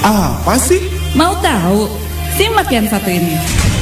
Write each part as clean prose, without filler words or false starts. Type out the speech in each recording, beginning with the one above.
Apa sih? Mau tahu? Simak yang satu ini.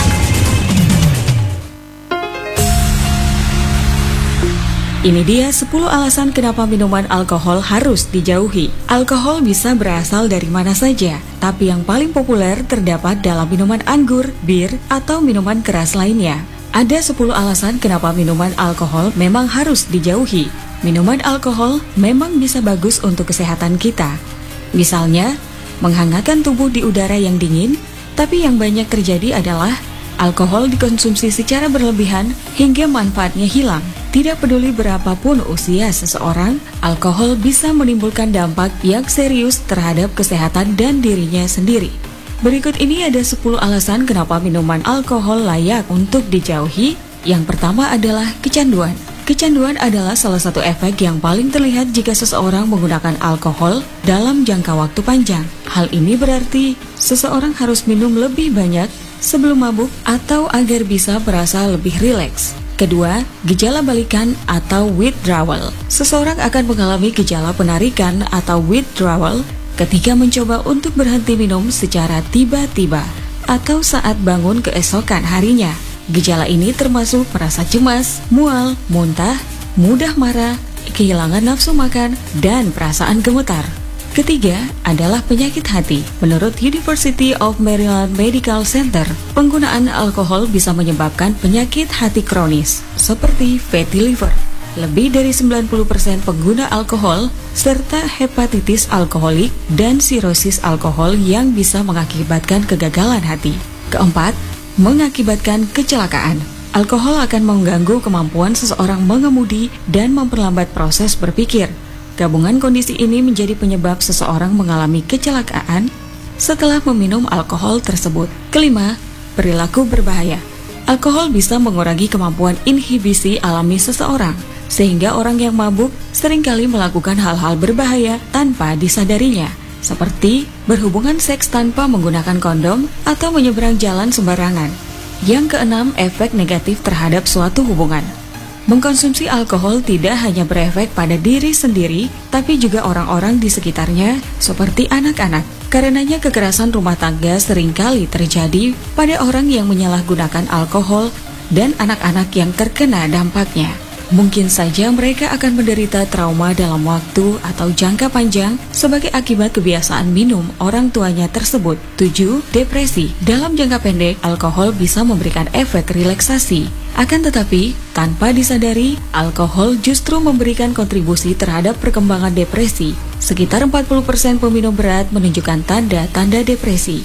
Ini dia 10 alasan kenapa minuman alkohol harus dijauhi. Alkohol bisa berasal dari mana saja, tapi yang paling populer terdapat dalam minuman anggur, bir, atau minuman keras lainnya. Ada 10 alasan kenapa minuman alkohol memang harus dijauhi. Minuman alkohol memang bisa bagus untuk kesehatan kita. Misalnya, menghangatkan tubuh di udara yang dingin, tapi yang banyak terjadi adalah alkohol dikonsumsi secara berlebihan hingga manfaatnya hilang. Tidak peduli berapapun usia seseorang, alkohol bisa menimbulkan dampak yang serius terhadap kesehatan dan dirinya sendiri. Berikut ini ada 10 alasan kenapa minuman alkohol layak untuk dijauhi. Yang pertama adalah kecanduan. Kecanduan adalah salah satu efek yang paling terlihat jika seseorang menggunakan alkohol dalam jangka waktu panjang. Hal ini berarti seseorang harus minum lebih banyak sebelum mabuk atau agar bisa merasa lebih rileks. Kedua, gejala balikan atau withdrawal. Seseorang akan mengalami gejala penarikan atau withdrawal ketika mencoba untuk berhenti minum secara tiba-tiba atau saat bangun keesokan harinya. Gejala ini termasuk merasa cemas, mual, muntah, mudah marah, kehilangan nafsu makan, dan perasaan gemetar. Ketiga adalah penyakit hati. Menurut University of Maryland Medical Center, penggunaan alkohol bisa menyebabkan penyakit hati kronis seperti fatty liver. Lebih dari 90% pengguna alkohol serta hepatitis alkoholik dan sirosis alkohol yang bisa mengakibatkan kegagalan hati. Keempat, mengakibatkan kecelakaan. Alkohol akan mengganggu kemampuan seseorang mengemudi dan memperlambat proses berpikir. Gabungan kondisi ini menjadi penyebab seseorang mengalami kecelakaan setelah meminum alkohol tersebut. Kelima, perilaku berbahaya. Alkohol bisa mengurangi kemampuan inhibisi alami seseorang, sehingga orang yang mabuk seringkali melakukan hal-hal berbahaya tanpa disadarinya, seperti berhubungan seks tanpa menggunakan kondom atau menyeberang jalan sembarangan. Yang keenam, efek negatif terhadap suatu hubungan. Mengkonsumsi alkohol tidak hanya berefek pada diri sendiri, tapi juga orang-orang di sekitarnya, seperti anak-anak. Karenanya kekerasan rumah tangga seringkali terjadi pada orang yang menyalahgunakan alkohol dan anak-anak yang terkena dampaknya. Mungkin saja mereka akan menderita trauma dalam waktu atau jangka panjang sebagai akibat kebiasaan minum orang tuanya tersebut. 7. Depresi. Dalam jangka pendek, alkohol bisa memberikan efek relaksasi. Akan tetapi, tanpa disadari, alkohol justru memberikan kontribusi terhadap perkembangan depresi. Sekitar 40% peminum berat menunjukkan tanda-tanda depresi.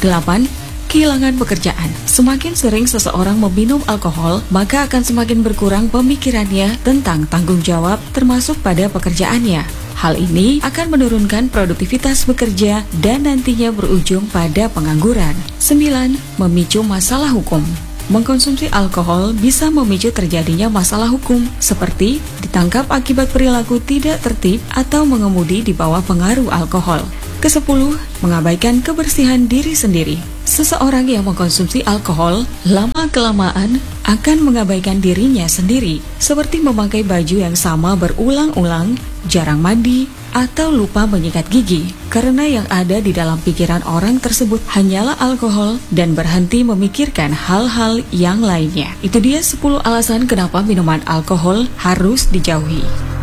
8. Kehilangan pekerjaan. Semakin sering seseorang meminum alkohol, maka akan semakin berkurang pemikirannya tentang tanggung jawab termasuk pada pekerjaannya. Hal ini akan menurunkan produktivitas bekerja dan nantinya berujung pada pengangguran. 9. Memicu masalah hukum. Mengkonsumsi alkohol bisa memicu terjadinya masalah hukum seperti ditangkap akibat perilaku tidak tertib atau mengemudi di bawah pengaruh alkohol. Ke-10, mengabaikan kebersihan diri sendiri. Seseorang yang mengkonsumsi alkohol lama-kelamaan akan mengabaikan dirinya sendiri, seperti memakai baju yang sama berulang-ulang, jarang mandi, atau lupa menyikat gigi. Karena yang ada di dalam pikiran orang tersebut hanyalah alkohol dan berhenti memikirkan hal-hal yang lainnya. Itu dia 10 alasan kenapa minuman alkohol harus dijauhi.